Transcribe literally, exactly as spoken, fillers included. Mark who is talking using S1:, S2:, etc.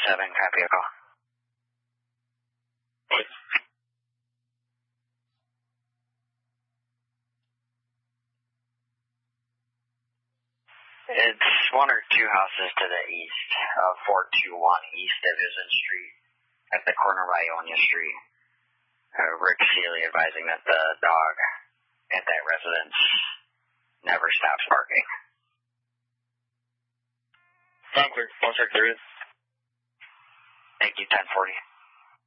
S1: seven, copy a call. It's one or two houses to the east of four two one East Division Street at the corner of Ionia Street. Uh, Rick Seeley advising that the dog at that residence never stops barking.
S2: Sound clear. One check there is.
S1: Thank you, ten forty.